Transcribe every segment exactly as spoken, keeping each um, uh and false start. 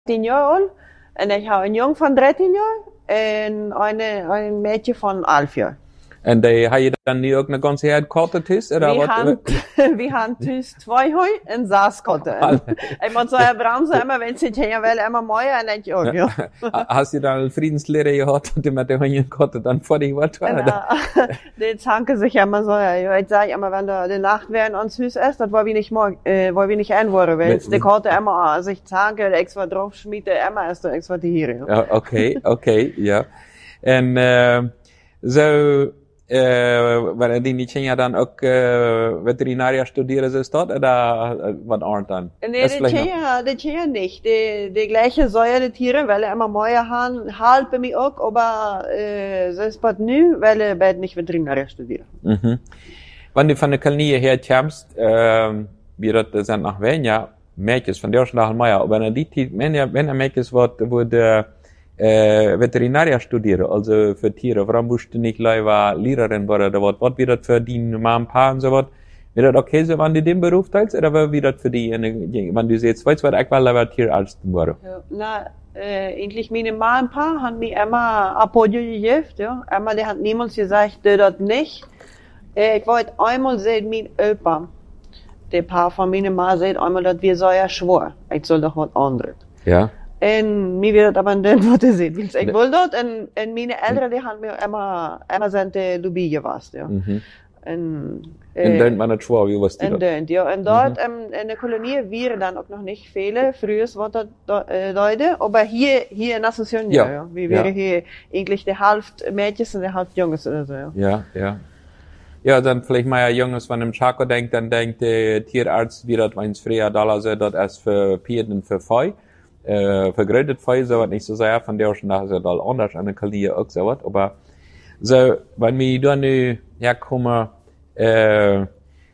tien jaar oud. En ik heb een jong van dertien jaar en een, een meisje van elf jaar. En de, heb je dan nu ook een ganze Herd katten thuis? We hebben thuis twee hooi en zes katten. Ik moet zeggen, bremsen immer, wenn sie hier wel immer mooi en denk je ook, ja. Hast du dann een Friedenslehrer gehad, dat je met de Honden katten dann vor dich wat war? Die zanken sich immer so, ja. Ich sag immer, wenn da die Nacht während uns Hüs ist, das wollen wir nicht morgen, äh, wollen wir nicht einwürden, weil die Katte immer sich zanken, extra drauf schmiede, immer ist da extra die hier, ja. Oké, oké, ja. En, uh, zo, Uh, waren die niet ja dan ook uh, veterinaria studeren ze dat oder uh, wat anders dan? Nee, das ja, das ja nicht. Die, die gleiche Säure die Tiere, weil er immer mehr haben, halt bei mir auch, aber äh, das ist nu, weil er bald nicht Veterinaria studieren. Mhm. Wenn du von der Kolonie her kommst, äh, wie das sind nach Venja, Mädchen von der Schlag Meier, aber wenn die wenn er wenn er Mädchen wird, wurde äh, Veterinaria studieren, also für Tiere, warum musst du nicht lieber Lehrerin werden oder was, was wird das für die Mama, Pa und so was? Wird das okay, so, wenn du den Beruf teilst, oder wird das für die, wenn du jetzt weißt, was ich will, lieber Tierarzt werden? Ja, na, äh, eigentlich meine Mama und Pa haben mir immer Apodio gegeben, ja. Einmal, die hat niemals gesagt, du das nicht. Äh, ich wollte einmal sehen, mein Opa, der Pa von meiner Mama sagt einmal, dass wir so ja schwor, ich soll doch was anderes. Ja. En mir wird aber dann wat te zien. Dus ik wil dat. En, en mijn eltern die hadden me immer, immer zijn te Lubie geweest, ja. Mm-hmm. En, äh, en dan man het schwor, wie was die en dan, ja. En dort, mm-hmm. um, in der Kolonie waren dann auch noch nicht viele. Früher war das äh, Leute. Aber hier, hier in Asunción, ja, ja. Wir wären ja. hier eigentlich die Hälfte Mädchen und die Hälfte Jungs oder so, ja. Ja, ja. Ja, dann vielleicht mal ein Junges, wenn im Chaco denkt, dann denkt der Tierarzt, wie das, wenn es früher da ist, das erst für Pferden und für Feu. Äh, vergrötet Feu, so was nicht so sehr, von der schon nachher ist ja da anders an der Kolonie auch so was, aber so, wenn wir da nu herkommen, äh,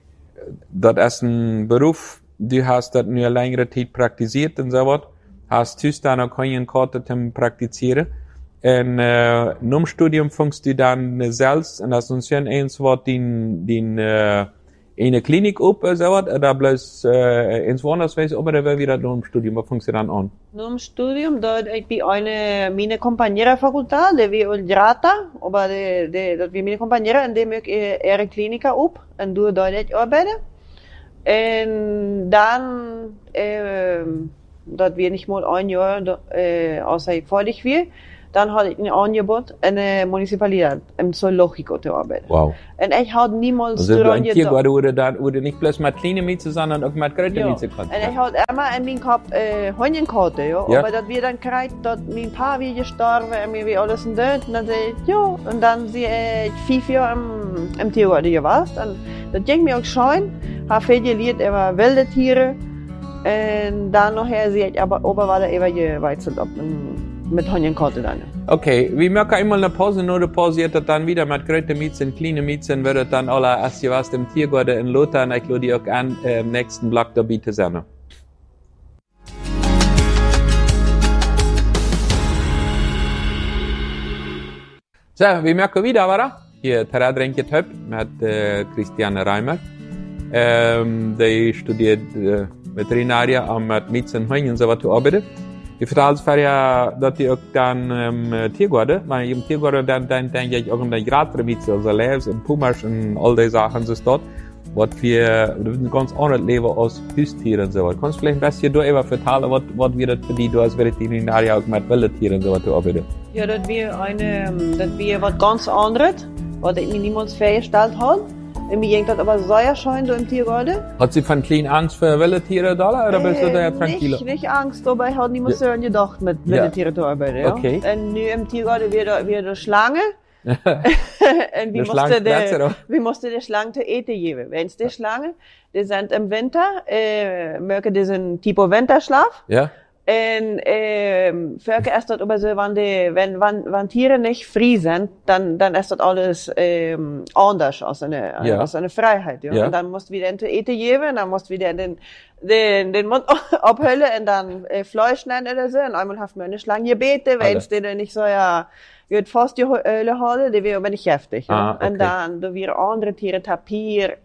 das ist ein Beruf, du hast das nur eine längere Zeit praktiziert und so was, hast du dann auch keine Karte zum Praktizieren, und äh, im Studium fängst du dann selbst, und das ist schon eins, was den, den, äh, in eine Klinik op, so was, oder bloß äh, ins woanders wees, oder wie wieder nur im Studium, was fängst du dann an? Nur im Studium, dort ich bin eine, meine Compañera facultad, die wir Uldrata, aber die, die, dort wie meine Compañera, in dem ich ihre Klinika op, und du dort ich arbeite. Und dann, äh, dort wir nicht mal ein Jahr, äh, außer ich fertig wir, dann hatte ich ein Angebot in der Municipalität, im Zoologico zu arbeiten. Wow. Und ich hatte niemals also daran gedacht. Also du wurde dann, wurde nicht bloß mit kleinen Mieten, sondern auch mit großen ja. Mieten kannst. Und ich hatte immer in meinem Kopf, äh, Hundenkarte, ja. ja. Aber dass wir dann gekriegt, dass mein Pa wie gestorben, und mir wie alles in Död, und dann sag ich, ja. Und dann sie, äh, fünf Jahre im, im Tiergarten gewesen. Und das ging mir auch schön. Habe viel gelernt über wilde Tiere. Und dann nachher sehe ich aber, aber war da immer gewechselt ab. Mit Hundenkarte dann. Okay, wir machen einmal eine Pause, nur eine Pause, jetzt dann wieder mit großen Mieten, kleine Mieten, wird dann alle erst was dem Tiergarten in Lothar, und ich lade die auch an, äh, im nächsten Block dabei zu sein. So, wir machen wieder, oder? Hier, Terradrenket Höpp mit äh, Christiane Reimer. Ähm, die studiert äh, Veterinaria und mit Mieten, Hunden und so weiter arbeitet. Ich vertelde für ja, dass die auch dann im Tiergarten, wenn ich im Tiergarten dann, dann denke ich auch um die gratis Miete, also Lebens und Pumas und all die Sachen so dort, was wir, ein ganz anderes Leben als Haustiere und so was. Kannst du vielleicht ein bisschen darüber vertellen, was, was wir das für die, du als Veterinarier auch mit wilden Tieren und so was arbeiten? Ja, dass wir eine, dass wir was ganz anderes, was ich mir niemals vorgestellt habe. Und mir ging das aber sehr schön so im Tiergarten. Hat sie von klein Angst für wilde Tiere da, oder bist du da ja tranquil? Nicht, nicht Angst, aber ich habe niemals so gedacht, mit wilden ja. Tieren zu arbeiten. Ja. Okay. Und nu im Tiergarten wieder, wieder Schlange. Und wie musste der, wie musste der Schlange zu eten geben? Wenn es die Schlange, die sind im Winter, äh, mögen die sind Tipo Winterschlaf. Ja. Und, ähm, Völker ist das aber so, wenn die, wenn, wenn, wenn Tiere nicht frei sind, dann, dann ist das alles, ähm, anders als eine, ja. als eine Freiheit, ja. ja. Und dann musst du wieder in die Ete geben, dann musst du wieder den, den, den Mund abhüllen und dann, äh, Fleisch nennen oder so. Und einmal hat man eine Schlange gebeten, wenn es denen nicht so, ja, wird fast die Höhle holen, die wäre aber nicht heftig, ja. Ah, okay. Und dann, da wären andere Tiere, Tapir,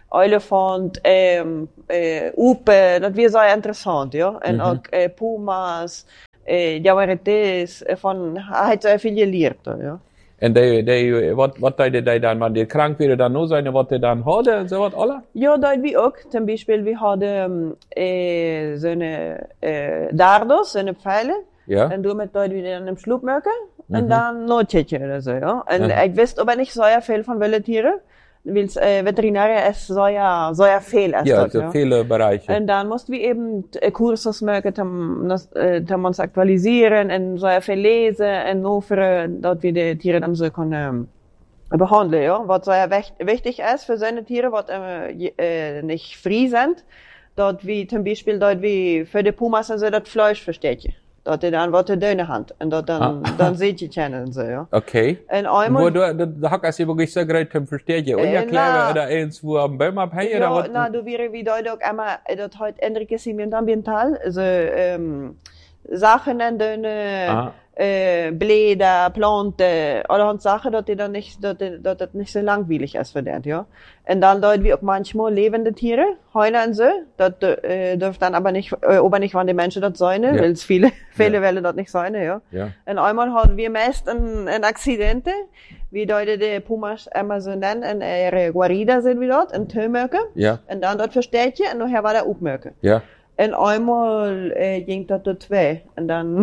Elefant, ähm, äh, Upe, das wäre sehr interessant, ja. Und Mhm. auch äh, Pumas, äh, Jaguaretes, äh, von, hat sehr viel gelernt, ja. En de, de, wat, wat deden die dan, wanneer krank werden dan nog zijn, wat die dan hadden en zo wat alle? Ja, dat wir auch. Zum Beispiel, wir hatten äh, so eine äh, Dardos, so eine Pfeile. Ja. Und damit dort wieder in einem Schlupf mögen. Mhm. Und dann Notchecken oder so, ja. Und Mhm. ich wüsste aber nicht so ja viel von welchen Tieren. Weil äh, Veterinäre ist so ja, so ja viel. Ist Ja, dort, so ja. viele Bereiche. Und dann mussten wir eben äh, Kurse machen, um äh, uns aktualisieren und so ja viel lesen und nur für, dass wir die Tiere dann so können ähm, behandeln, ja. Was so ja wicht- wichtig ist für so eine Tiere, was äh, je- äh, nicht frei sind, dort wie zum Beispiel dort wie für die Pumas also das Fleisch versteht ihr. Dort die dann was die Döne Hand und dort dann, Ah. dann seht ihr kennen und so, ja. Okay. Und Wo einmal, du, da, da hat es wirklich so great zum verstehen. Und ja, Äh, klar, na. oder eins, wo am Baum abhängen, oder ja, was? na, du wäre wie dort auch einmal, äh, dort heute Enriquecimiento ambiental, also, ähm, Sachen in Döne, Ah. äh, Blätter, Planten, allerhand Sachen, dass die dann nicht, dass, die- dass das nicht so langweilig ist für den, ja. Und dann dort wie auch manchmal lebende Tiere, Hühner und so, das äh, dürft dann aber nicht, äh, aber nicht, wann die Menschen das sein, Ja. weil es viele, viele Ja. Welle das nicht sein, ja. Ja. Und einmal hatten wir meist ein, ein Accidente, wie dort die Pumas immer so nennen, in ihre Guarida sind wir dort, in Tömöke. Ja. Und dann dort versteht je, und nachher war der Upmöke. Ja. Und einmal äh, ging das dort zwei. Und dann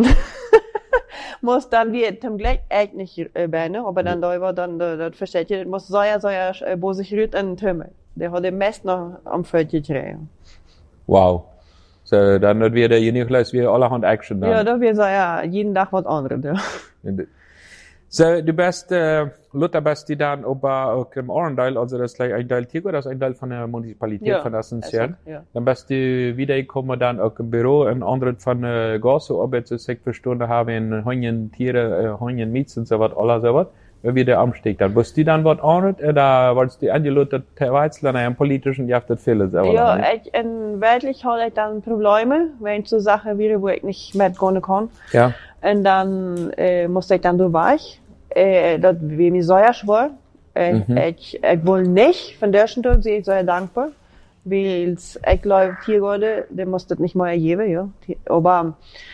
muss dann wir zum Glück echt nicht äh, beine, aber dann da war dann da- das versteht je, das muss so ja so ja äh, bo sich rührt an Töme. Der hat den meist noch am Feld gekriegt. Wow. So, dann wird wieder je nicht gleich wie allerhand Action dann. Ja, da wir so ja jeden Tag was anderes. Ja. So, du bist, äh, Luther bist die dann aber auch im Orendale, also das ist gleich ein Teil Tigo, das ist ein Teil von der Municipalität Ja, von Asunción. ja. Dann bist du wiedergekommen dann auch im Büro, ein anderes von äh, Gasso, ob jetzt sechs Stunden haben, in Honien, Tiere, äh, Honien, Miets und so was, alles so was. Wie wieder Amstieg dann. Bist du dann was anderes, oder wolltest du angelutert, Weizler, im politischen, ja, das vieles, aber Ja, nicht? ich, in weltlich hatte ich dann Probleme, wenn ich so Sachen wieder, wo ich nicht mitgehen kann. Ja. Und dann äh, musste ich dann durch. Äh, das wie mir sehr schwer. Äh, Mhm. ich, ich will nicht von der Stelle sehr, sehr dankbar, weil ich glaube, Tiergode, der muss das nicht mal ergeben, ja. Aber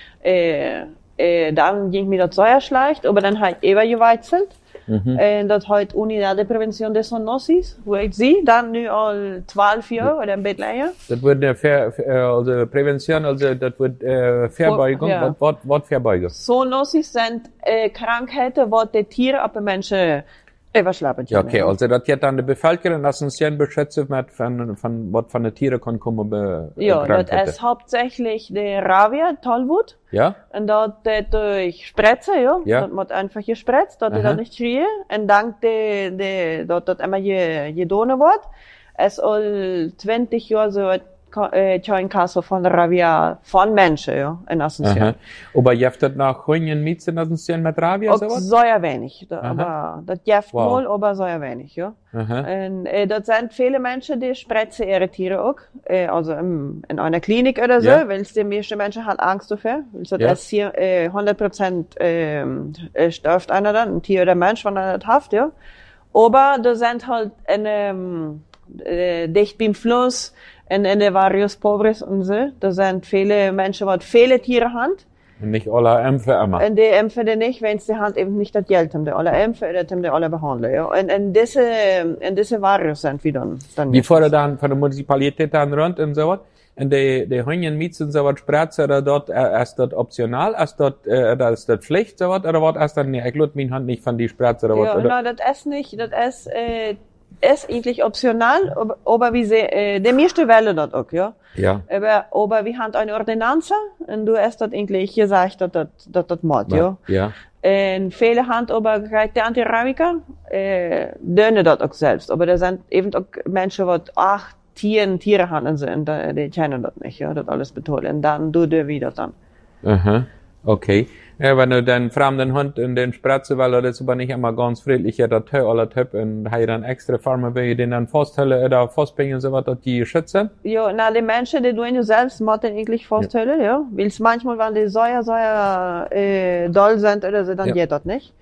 äh, äh, dann ging mir das sehr schlecht, aber dann halt eben geweizelt. Mhm. En dat heet Unidad de Prevención de Zoonosis, hoe ik zie, dan nu al twaalf jaar oder een beetje langer. Das wird eine Ver, äh, also Prävention, also das wird äh, Verbeugung. Ja. Was, was, was Verbeugung? Zoonosis sind äh, Krankheiten, die die Tiere op de mensen überschlappen. Ja, okay, also das hat dann die Bevölkerung Asunción beschützt mit von, von, was von den Tieren kann kommen, be, Ja, Krankheiten. das ist hauptsächlich der Rabia, Tollwut. Ja? Und dat äh, durch Spritze, ja. Ja. Dat moet einfach gespritzt, dat die Aha. dat nicht schreien. En dank de, de, dat dat immer je, gedonen wordt. Es al twintig jaar zo het äh, kein Kasse von Rabia von Menschen, ja, in Asunción. Aha. Aber gibt es noch Hunde mit in Asunción mit Rabia, Auch sowas? sehr wenig, da, Aha. aber das gibt Wow. mal, aber sehr wenig, ja. Aha. Und äh, das sind viele Menschen, die spritzen ihre Tiere auch, äh, also im, in einer Klinik oder so, Ja. weil die meisten Menschen haben Angst dafür, weil das Ja. ist hier äh, hundert Prozent ähm, äh, stirbt einer dann, ein Tier oder Mensch, wenn er das hat, ja. Aber da sind halt in, ähm, äh, dicht beim Fluss, in, in den Barrios Pobres und so, da sind viele Menschen, die viele Tiere haben. Und nicht alle Ämpfe immer. Und die impfen die nicht, wenn sie Hand eben nicht das Geld haben, die alle impfen oder die alle behandeln, ja. Und in diese, in diese Barrios sind wir dann, dann Die jetzt. fahren dann von der Municipalität dann rund und sowas. Und die, die Hunde mit und sowas spritzen, oder dort, äh, ist das optional, ist das, äh, oder ist das Pflicht, sowas, oder was ist dann, nee, ich lade meine Hand nicht von die Spritze, oder was, Ja, oder? nein, das ist nicht, das ist, äh, ist eigentlich optional, aber, aber wie sie, äh, die meiste Welle das auch, ja. Ja. Aber, aber wir haben eine Ordonnanz, und du hast das eigentlich gesagt, dass das, dass das macht, ja. Ja. Und viele haben aber gleich die Antirabika, äh, dönen das auch selbst. Aber da sind eben auch Menschen, die acht Tieren, Tiere haben und so, und da- die kennen das nicht, ja, das alles betonen. Und dann du dir wieder dann. Aha. Okay. Ja, wenn du den fremden Hund in den Spritze, weil er das aber nicht immer ganz friedlich, ja, das Tö oder Töp, und hat dann extra Farmer, wenn den dann festhält oder festbringen, so was, dass die schützen. Ja, na, die Menschen, die tun ja selbst, machen eigentlich festhüllen, ja. Weil es manchmal, wenn die sehr, sehr, äh, doll sind oder so, dann Ja. geht das nicht. Ja.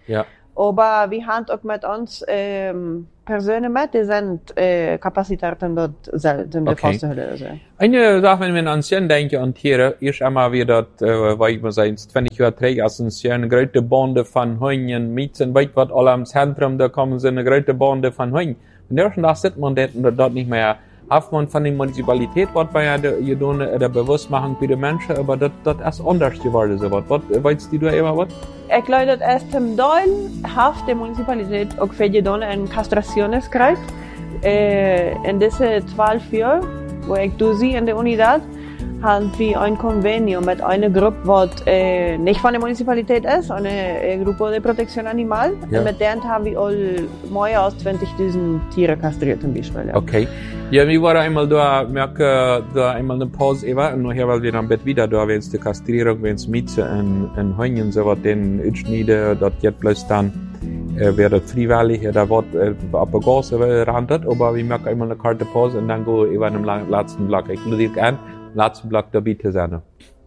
Aber wir haben auch mit uns ähm, Personen mit, die sind äh, Kapazitäten dort selbst in der Okay. Fosterhütte. Also. Eine Sache, wenn wir an Sien denken und Tiere, ist einmal wie dort, äh, weil ich mal sagen, zwanzig Jahre trägt, als ein Sien, eine große Bande von Hunden, Mietzen, weit was alle am Zentrum, da kommen sie, eine große Bande von Hunden. Und der schon da sieht man dort, dort nicht mehr. Hat man von der Municipalität, was bei ja der, der Bewusstmachung bei den Menschen, aber das, das ist anders geworden, so was. Was, weißt du da immer was? Ich glaube, dass erst im Teil hat die Municipalität auch für die Donner eine Kastrationskreis. Äh, in diesen zwölf Jahren, wo ich da sie in der Unidad, haben wir ein Konvenio mit einer Gruppe, die äh, nicht von der Municipalität ist, eine äh, Gruppe der Protektion Animal. Ja. Und mit denen haben wir all mehr als zwanzigtausend Tiere kastriert zum Beispiel. Ja. Okay. Ja, wir waren einmal da, merke, da einmal eine Pause eben, und nachher, weil wir dann Bett wieder da, wenn es die Kastrierung, wenn es Mieze und, und Hunden, so was, den Utschniede, das jetzt bloß dann, äh, wäre das freiwillig, da wird, äh, ab der Gase randet, aber wir merken einmal eine Karte Pause und dann go über einen letzten Block. Ich würde dir an, letzten Block da bitte sein.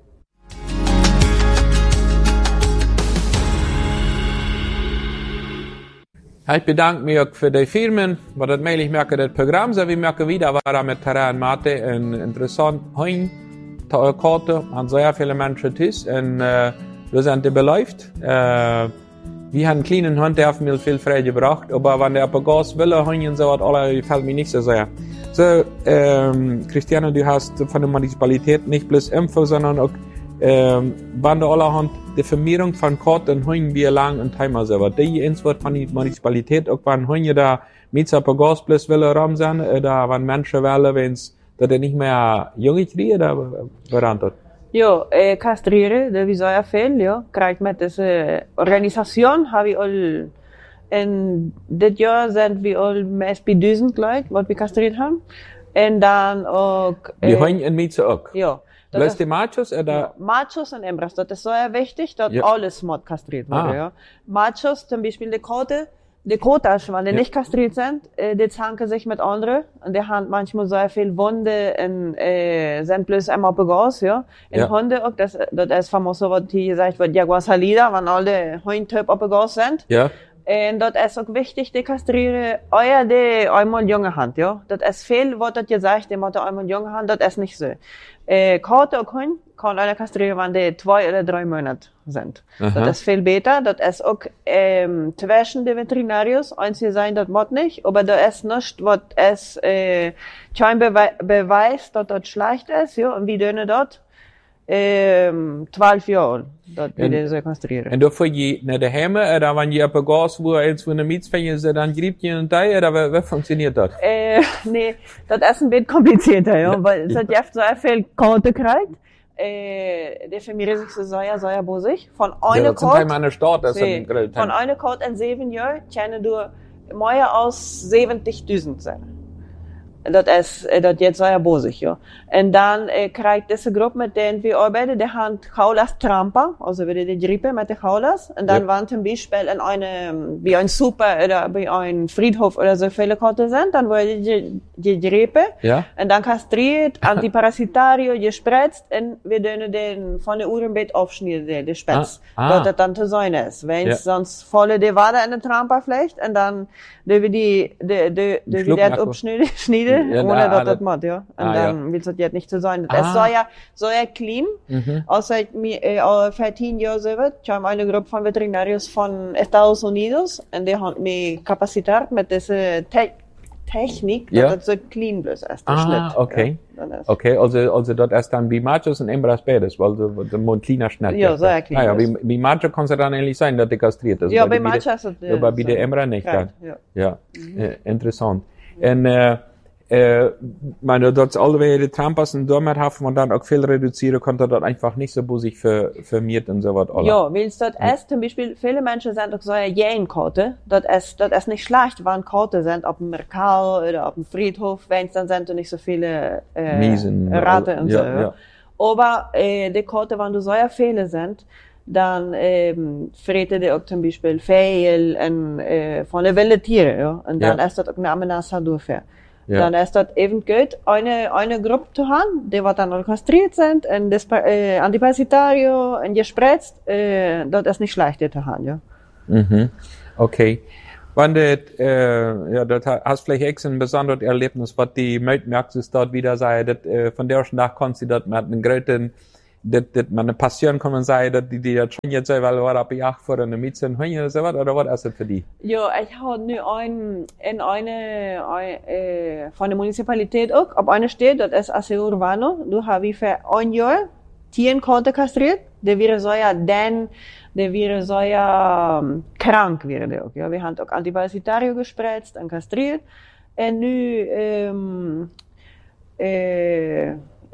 Ich bedanke mich für die Firmen, weil das mail ich merke, das Programm, so wie merke wieder, war mit Terrain Mate, ein interessant Hein, Karte, haben sehr viele Menschen tis, und, äh, wir sind die beläuft, äh, wir haben einen kleinen Hund, der hat mir viel frei gebracht, aber wenn der auf Gas will, Hunden, so was, alle, gefällt mir nicht so sehr. So, ähm, Christiane, du hast von der Municipalität nicht bloß Info, sondern auch, ähm, wenn du allerhand die Vermehrung von Karten, Hunden, wie lang und Timer selber. Die Antwort von der Municipalität, auch wenn Hunde da mit auf Gas bloß will rum sein, oder wenn Menschen wollen, wenn's, dass er nicht mehr Junge kriegen, oder woran das? Ja, äh, kastrieren, das ist sehr viel, ja. Gerade mit dieser Organisation habe ich all, in dit Jahr sind wir all mehr bei tausend Leute, was wir kastriert haben. Und dann auch, äh, Die Hunde und Mieze auch? Ja. Bloß die Machos, oder? Ja, Machos und Hembras, das ist sehr wichtig, dass Ja. alles mod kastriert wurde, Ah. ja. Machos, zum Beispiel die Kote, die Kotas, wenn die Ja. Ja. nicht kastriert sind, äh, die zanken sich mit anderen, und die haben manchmal sehr viel Wunde, und, äh, sind bloß einmal begaus, ja. In Ja. Hunde auch, das, das ist famos so, was hier gesagt wird, Jaguar Salida, wenn alle Hunde auf begaus sind. Ja. Und das ist auch wichtig, die kastrieren, euer, die einmal junge Hand, ja. Das ist viel, was das gesagt, die Mutter einmal junge Hand, das ist nicht so. Äh, Kater und Hund kann einer kastrieren, wenn die zwei oder drei Monate sind. Aha. Das ist viel besser, das ist auch, ähm, zwischen den Veterinarius, einzige sein, das macht nicht, aber da ist nichts, was es, äh, kein Bewe Beweis, dass das schlecht ist, ja, und wie dünne das, ähm, zwölf Jahre, das wir die so kastrieren. Und dafür je nach der Heime, oder wenn je auf Gas, wo eins von der Mietsfänge ist, dann gibt je einen Teil, oder wie, wie funktioniert das? Äh, nee, das ist ein bisschen komplizierter, ja, weil es hat ja sehr viel Karte gekriegt. Äh, die Familie sich so sehr, sehr bosig. Von einer Ja, das sind Karte, einmal eine Stadt, das ist nee, ein Grill. von einer Karte in sieben Jahren können du mehr als siebzigtausend sein. Dat is, dat jetzt sehr bosig, ja. Und dann äh, kriegt diese Gruppe, mit denen wir arbeiten, die haben Jaulas Trampa, also wieder die Grippe mit den Jaulas. Und dann Ja. waren zum Beispiel in einem, wie ein Super oder bei einem Friedhof oder so viele Karten sind, dann wurde die, die Grippe. Ja? Und dann kastriert, Antiparasitario, gespritzt, und wir dürfen den von der Uhrenbett aufschneiden, die Spitz. Ah, ah. Dass das dann zu sein ist. Wenn Ja. sonst volle die Wader in der Trampa vielleicht, und dann dürfen wir die, die, die, die, Schluck die das machen. abschneiden, schneiden, Ja, ohne ah, dass das- das macht, ja. Und ah, dann will es das jetzt nicht so sein. Das Ah. soll ja, soll ja clean. Mhm. Außer mir, äh, vierzehn Jahre so wird, ich habe eine Gruppe von Veterinarios von Estados Unidos, und die haben mich kapazitiert mit dieser Te Technik, dass Ja. das so clean bloß ist, der Ah, Schnitt. okay. Ja, dann ist- Okay, also, also das ist dann wie Machos und Hembras beides, weil so, so ein kleiner Schnitt. Ja, ist. sehr klein Ah, ja, ist. wie, wie Macho kann es ja dann eigentlich sein, dass die kastriert ist. Ja, aber bei die- manchen ist es, Ja, aber bei so. der Hembra nicht, Right, dann. ja. Ja, äh, interessant. Und, äh, äh, meine, dort alle die Trampas und damit haben man dann auch viel reduzieren, konnte dort einfach nicht so busig für, vermehrt und so was. alle. Ja, weil es dort ist, zum Beispiel, viele Menschen sind auch so eine Jägenkarte. Das ist, das ist nicht schlecht, wenn Karten sind auf dem Merkal oder auf dem Friedhof, wenn es dann sind und nicht so viele, äh, Miesen, Ratten und ja, so. Ja. ja. Aber, äh, die Karten, wenn du so viele sind, dann, ähm, freten die auch zum Beispiel Fehl und, äh, von den wilden Tieren, ja. Und dann Ja. ist das auch eine Amenaza dafür. Ja. Dann ist das eben gut, eine, eine Gruppe zu haben, die was dann auch kastriert sind, und das, äh, Antiparasitario, und gespritzt, äh, das ist nicht schlecht, die zu haben, ja. Mhm. Okay. Wenn du, äh, ja, das hast vielleicht auch ein besonderes Erlebnis, was die merkst, ist dort wieder sei, dass, äh, von der ersten Tag kannst du dort mit einem großen, dass, dass man eine Passion kann man sagen, dass die, die das schon jetzt sei, weil wir ab acht vor einer Mädchen hören oder so was, oder was ist das für die? Ja, ich habe nur ein, in eine, ein, äh, von der Municipalität auch, auf einer steht, das ist Asse Urbano, du hast wie für ein Jahr tien Kater kastriert, der wäre so ja dann, der wäre so ja um, krank wäre der auch, ja. Wir haben auch Antiparasitario gespritzt und kastriert. Und nu, ähm, äh,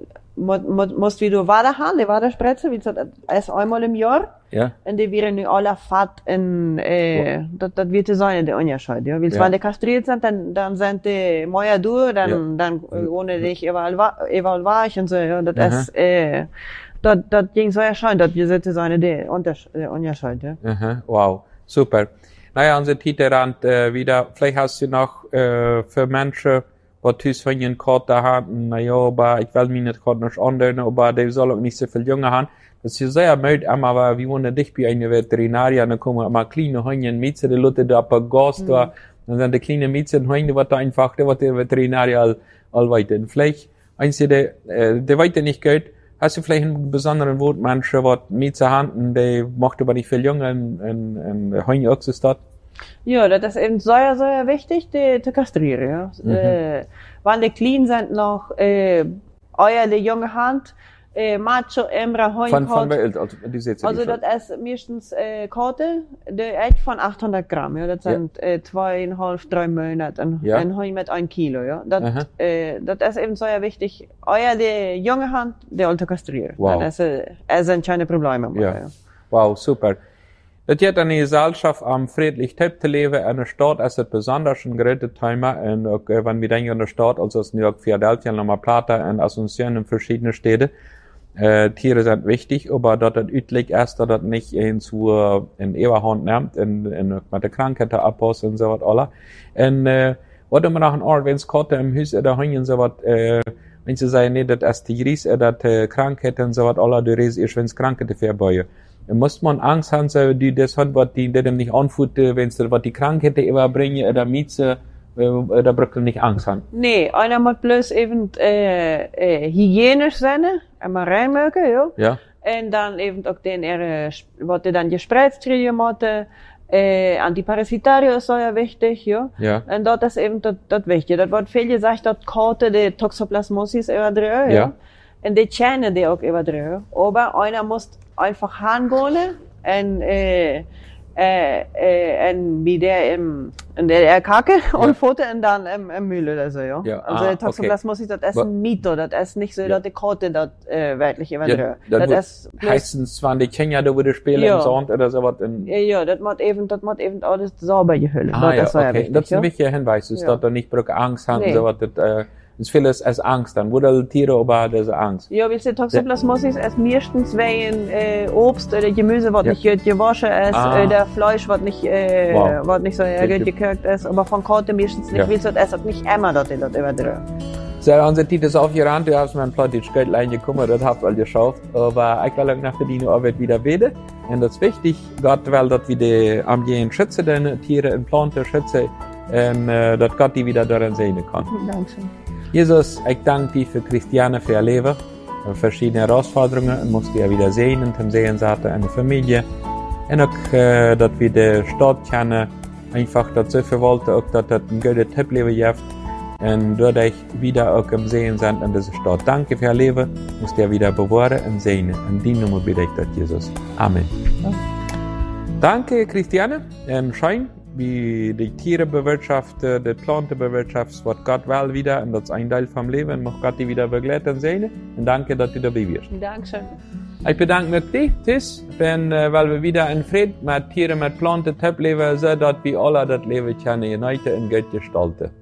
musst wieder weiter haben, die weiter spritzen, wie gesagt, erst einmal im Jahr. Ja. Und die wären nu alle fett in, äh, das, das wird sein, der Unterschied, ja. Weil, Ja. wenn die kastriert sind, dann, dann sind die mehr durch, dann, Ja. dann, äh, ohne dich evaluieren und so, ja. Das Aha. ist, äh, das, das ging so erscheint, das wir sozusagen der Unterschied, ja. Aha, wow, super. Naja, unser Titelrand äh, wieder, vielleicht hast du noch äh, für Menschen, die tüß von ihren Kater haben, naja, aber ich will mich nicht gerade nicht andeuten, aber die soll auch nicht so viel Junge haben. Das ist sehr müde, aber wie wollen dich bei einer Veterinarier, dann kommen immer kleine Hunde, Mädchen, die Leute da per Gas da, dann sind die kleinen Mädchen, Hunde, was da einfach, was der Veterinarier all, all weiter. Und vielleicht, eins, der, äh, der weiter nicht geht, hast du vielleicht einen besonderen Wort, Menschen, was Mädchen haben, die macht aber nicht viel Junge, und, und, und Hunde auch so dort? Ja, das ist eben sehr, sehr wichtig, die zu kastrieren, ja. Mhm. Äh, wenn die klein sind noch, äh, euer die junge Hand, äh, Macho, Emra, Von, von Heunkot. wer, also, die seht ihr Also, nicht. das ist meistens, äh, Karte, die echt von achthundert Gramm, ja. Das Ja. sind, äh, zweieinhalb, drei Monate, ein, Ja. ein Heu mit ein Kilo, ja. Das, Aha. äh, das ist eben sehr wichtig, euer die junge Hand, die alte kastrieren. Wow. Das ist, äh, es sind keine Probleme mehr, Ja. ja. Wow, super. Das hat eine Gesellschaft am friedlich Tipp zu leben. Eine Stadt ist es besonders ein großes Thema. Und auch, äh, wenn wir denken an eine Stadt, also aus New York, Philadelphia, Loma Plata und Asunción in verschiedenen Städten, äh, Tiere sind wichtig, aber dort das üblich ist, dass das nicht in zu, in Eberhand nimmt, in, in, mit der Krankheit abpasst und so was alle. Und, äh, was immer noch ein Ort, wenn es Kater im Haus oder Hunde und so was, äh, wenn sie sagen, nee, das ist die Ries, das äh, Krankheit und so was alle, du redest erst, wenn es Krankheit vorbei. Da muss man Angst haben, so, die das hat, was die, die dem nicht anfühlt, wenn es, was die Krankheit überbringen, oder Mieze, äh, da braucht man nicht Angst haben. Nee, einer muss bloß eben, äh, äh, hygienisch sein, einmal reinmaken, ja. Ja? En dan even ook den er, wat er dan gespreizt kriegen moeten. Äh, Antiparasitario ist sehr wichtig, ja. Ja. Und dort ist eben das, das Wichtige. Das wird viel gesagt, dass Karte die Toxoplasmosis über drin, ja. Ja. Und die kennen die auch über drin. Aber einer muss einfach hingehen und, äh, äh, äh, und wie der im, in der Kacke und Foto und dann im, im Müll oder so, ja. Ja, Also ah, die Toxoplasmosis, das ist Wa- ein Mito, das ist nicht so, Ja. dass die Karte das, äh, wirklich über Ja, drin. das Das ist bloß- heißens, wenn die Kinder da wieder spielen Ja. im Sand oder so was. in- Ja, ja, das muss eben, das muss eben alles sauber gehüllt. Ah, ja, das war ja okay. wichtig, Das ist ein ja. wichtiger Hinweis, ist, Ja. dass da nicht braucht Angst haben, Nee. so was, das, äh, es vieles als Angst, dann wurde Tiere aber diese Angst. Ja, weil die Toxoplasmosis ist meistens wegen äh, Obst oder Gemüse, was Ja. nicht gut gewaschen ist, Ah. oder Fleisch, was nicht, äh, Wow. was nicht so äh, Richtig. gut gekocht ist, aber von Kater meistens nicht, Ja. weil es das ist nicht immer, dass die das über drin. So, unser Titel ist aufgerannt, du hast mir ein Plottisch Geldlein gekommen, das habt ihr all geschafft, aber ich will auch nach verdienen Arbeit wieder beten. Und das ist wichtig, Gott will, dass wir die am Gehen schützen, deine Tiere und Planten schützen, und äh, dass Gott die wieder daran sehen kann. Dankeschön. Jesus, ich danke dir für Christiane, für ihr Leben, für verschiedene Herausforderungen, und musst dir wieder sehen, und dem Sehen sagt eine Familie, und auch, äh, dass wir die Stadt kennen, einfach dazu verwalten, auch, dass das ein gutes Tippleben gibt, und dadurch wieder auch im Sehen sind in dieser Stadt. Danke für ihr Leben, musst dir wieder bewahren und sehen, in die Nummer bitte ich das, Jesus. Amen. Ja. Danke, Christiane, und schön, wie die Tiere bewirtschaften, die Planten bewirtschaften, was Gott will wieder, und das ist ein Teil vom Leben, muss Gott die wieder begleiten und sehen, und danke, dass du dabei wirst. Dankeschön. Ich bedanke mich dir, Tis, wenn, äh, weil wir wieder in Frieden mit Tieren, mit Planten, Töpfleben, so dass wir alle das Leben können, united und Gott gestalten.